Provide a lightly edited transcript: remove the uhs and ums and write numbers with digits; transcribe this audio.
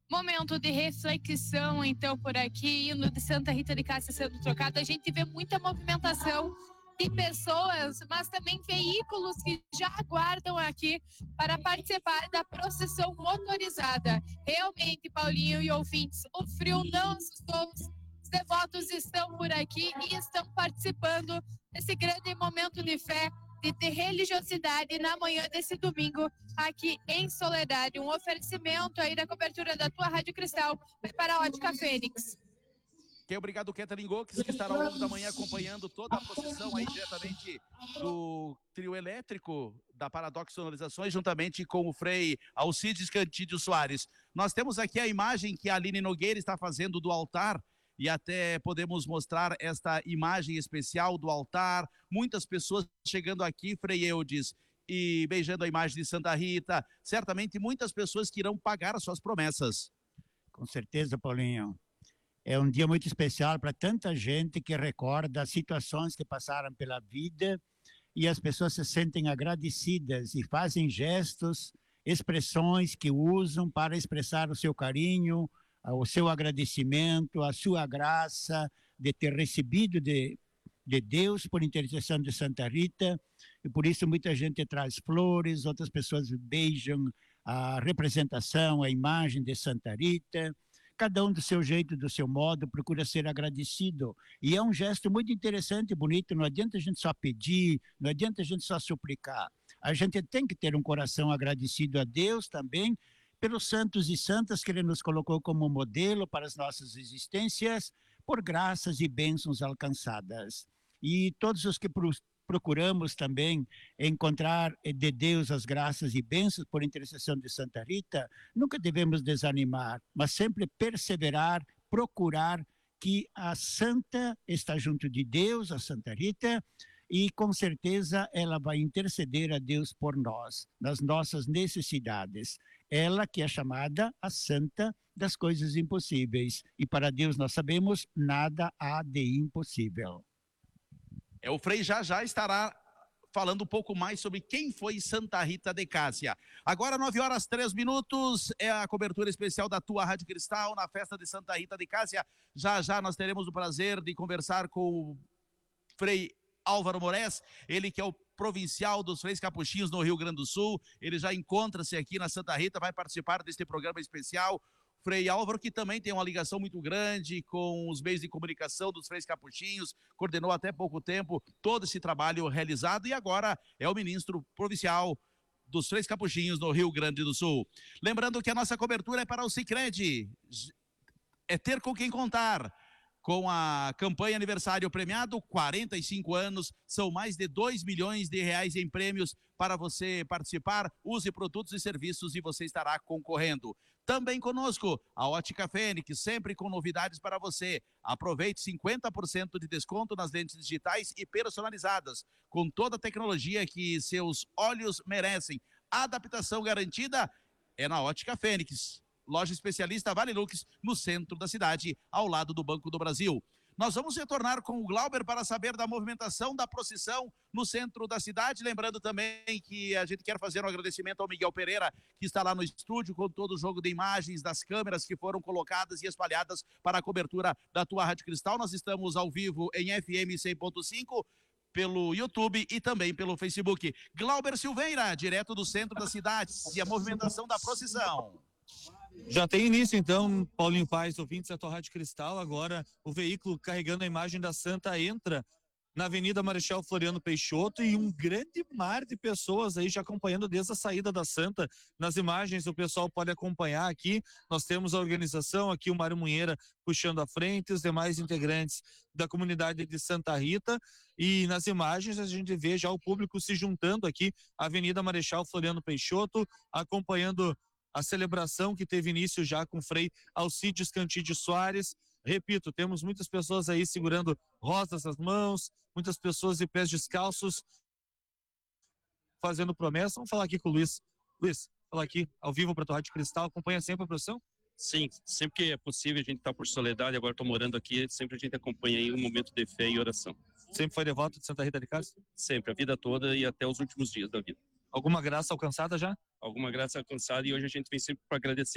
Momento de reflexão, então, por aqui, no de Santa Rita de Cássia sendo trocado, a gente vê muita movimentação de pessoas, mas também veículos que já aguardam aqui para participar da procissão motorizada. Realmente, Paulinho e ouvintes, o frio não assustou. Os devotos estão por aqui e estão participando desse grande momento de fé, de religiosidade na manhã desse domingo aqui em Soledade. Um oferecimento aí da cobertura da tua Rádio Cristal para a Ótica Fênix. Obrigado, Ketelin Goques, que estará ao longo da manhã acompanhando toda a procissão aí diretamente do trio elétrico da Paradox Sonorizações, juntamente com o Frei Alcides Cantídio Soares. Nós temos aqui a imagem que a Aline Nogueira está fazendo do altar, e até podemos mostrar esta imagem especial do altar, muitas pessoas chegando aqui, Frei Eudes, e beijando a imagem de Santa Rita, certamente muitas pessoas que irão pagar as suas promessas. Com certeza, Paulinho. É um dia muito especial para tanta gente que recorda situações que passaram pela vida e as pessoas se sentem agradecidas e fazem gestos, expressões que usam para expressar o seu carinho, o seu agradecimento, a sua graça de ter recebido de Deus por intercessão de Santa Rita, e por isso muita gente traz flores, outras pessoas beijam a representação, a imagem de Santa Rita. Cada um do seu jeito, do seu modo, procura ser agradecido. E é um gesto muito interessante e bonito. Não adianta a gente só pedir, não adianta a gente só suplicar. A gente tem que ter um coração agradecido a Deus também, pelos santos e santas que Ele nos colocou como modelo para as nossas existências, por graças e bênçãos alcançadas. E todos os que procuramos também encontrar de Deus as graças e bênçãos por intercessão de Santa Rita, nunca devemos desanimar, mas sempre perseverar, procurar que a Santa está junto de Deus, a Santa Rita, e com certeza ela vai interceder a Deus por nós, nas nossas necessidades. Ela que é chamada a Santa das coisas impossíveis. E para Deus nós sabemos, nada há de impossível. O Frei já estará falando um pouco mais sobre quem foi Santa Rita de Cássia. Agora, 9h03, é a cobertura especial da tua Rádio Cristal na festa de Santa Rita de Cássia. Já nós teremos o prazer de conversar com o Frei Álvaro Moraes, ele que é o provincial dos Freis Capuchinhos no Rio Grande do Sul. Ele já encontra-se aqui na Santa Rita, vai participar deste programa especial. Frei Álvaro, que também tem uma ligação muito grande com os meios de comunicação dos Freis Capuchinhos, coordenou até pouco tempo todo esse trabalho realizado e agora é o ministro provincial dos Freis Capuchinhos no Rio Grande do Sul. Lembrando que a nossa cobertura é para o Sicredi, é ter com quem contar. Com a campanha aniversário premiado, 45 anos, são mais de 2 milhões de reais em prêmios para você participar. Use produtos e serviços e você estará concorrendo. Também conosco, a Ótica Fênix, sempre com novidades para você. Aproveite 50% de desconto nas lentes digitais e personalizadas, com toda a tecnologia que seus olhos merecem. A adaptação garantida é na Ótica Fênix. Loja especialista Vale Lux, no centro da cidade, ao lado do Banco do Brasil. Nós vamos retornar com o Glauber para saber da movimentação da procissão no centro da cidade. Lembrando também que a gente quer fazer um agradecimento ao Miguel Pereira, que está lá no estúdio com todo o jogo de imagens das câmeras que foram colocadas e espalhadas para a cobertura da tua Rádio Cristal. Nós estamos ao vivo em FM 100.5, pelo YouTube e também pelo Facebook. Glauber Silveira, direto do centro da cidade, e a movimentação da procissão. Já tem início então, Paulinho Paes, ouvintes da tua Rádio Cristal. Agora o veículo carregando a imagem da Santa entra na Avenida Marechal Floriano Peixoto e um grande mar de pessoas aí já acompanhando desde a saída da Santa. Nas imagens o pessoal pode acompanhar aqui, nós temos a organização aqui, o Mário Munheira puxando a frente, os demais integrantes da comunidade de Santa Rita, e nas imagens a gente vê já o público se juntando aqui, Avenida Marechal Floriano Peixoto, acompanhando a celebração que teve início já com o Frei Alcides Cantídio Soares. Repito, temos muitas pessoas aí segurando rosas nas mãos, muitas pessoas de pés descalços, fazendo promessa. Vamos falar aqui com o Luiz. Luiz, falar aqui ao vivo para a tua Rádio Cristal, acompanha sempre a procissão? Sim, sempre que é possível, a gente está por Soledade, agora estou morando aqui, sempre a gente acompanha aí um momento de fé e oração. Sempre foi devoto de Santa Rita de Cássia? Sempre, a vida toda e até os últimos dias da vida. Alguma graça alcançada já? Alguma graça alcançada, e hoje a gente vem sempre para agradecer.